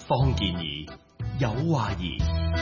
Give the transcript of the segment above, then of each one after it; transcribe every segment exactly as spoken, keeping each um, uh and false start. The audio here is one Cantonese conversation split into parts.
方健儀有話兒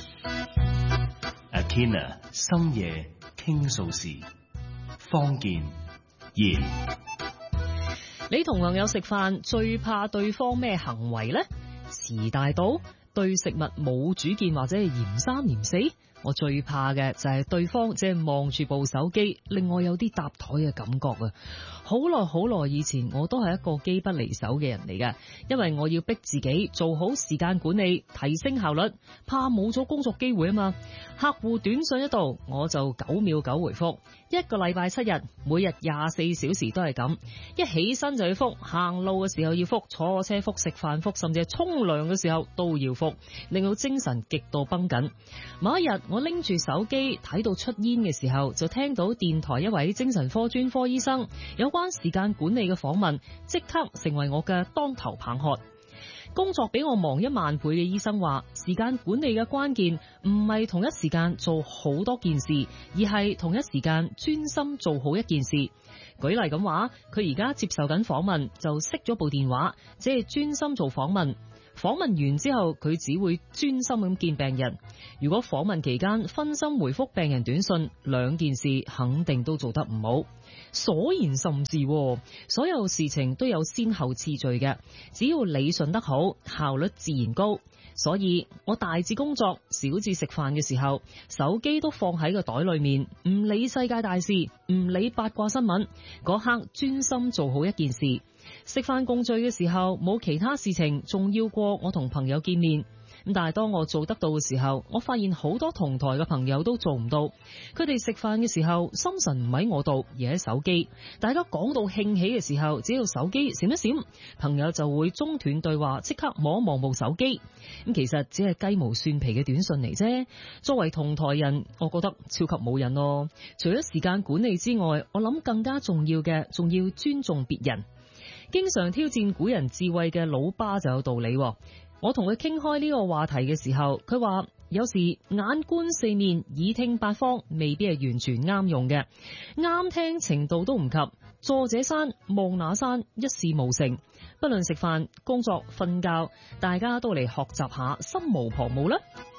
，Akina 深夜傾訴時，方健儀。 你同朋友食飯最怕對方咩行為呢？遲大到，對食物冇主見或者係嫌三嫌四。我最怕嘅就係對方即係望住部手機，令我有啲搭台嘅感覺啊！好耐好耐以前，我都係一個機不離手嘅人嚟嘅，因為我要逼自己做好時間管理，提升效率，怕冇咗工作機會啊嘛。客戶短信一到，我就九秒九回覆，一個禮拜七日，每日廿四小時都係咁，一起身就要覆，行路嘅時候要覆，坐車覆，食飯覆，甚至係沖涼嘅時候都要覆，令到精神極度繃緊。某一日，我拎住手機睇到出煙嘅時候，就聽到電台一位精神科專科醫生有關時間管理嘅訪問，即刻成為我嘅當頭棒喝。工作比我忙一萬倍嘅醫生話，時間管理嘅關鍵唔係同一時間做好多件事，而係同一時間專心做好一件事。舉例咁話，佢而家接受緊訪問，就熄咗部電話，只係專心做訪問。訪問完之後，佢只會專心咁見病人。如果訪問期間分心回覆病人短信，兩件事肯定都做得唔好。所言甚是，所有事情都有先後次序嘅，只要理順得好，效率自然高。所以我大至工作，小至食飯嘅時候，手機都放喺個袋裏面，唔理世界大事，唔理八卦新聞，嗰刻專心做好一件事。食飯共聚嘅時候，冇其他事情重要過我同朋友見面。咁但係當我做得到嘅時候，我發現好多同台嘅朋友都做唔到。佢哋食飯嘅時候，心神唔喺我度，而喺手機。大家講到興起嘅時候，只要手機閃一閃，朋友就會中斷對話，即刻望一望部手機。咁其實只係雞毛蒜皮嘅短信嚟啫。作為同台人，我覺得超級冇癮咯。除咗時間管理之外，我諗更加重要嘅，仲要尊重別人。經常挑戰古人智慧嘅老巴就有道理。我同佢傾開呢個話題嘅時候，佢話有時眼觀四面，耳聽八方，未必係完全啱用嘅，啱聽程度都唔及。坐這山望那山，一事無成。不論食飯、工作、瞓覺，大家都嚟學習下心無旁騖啦。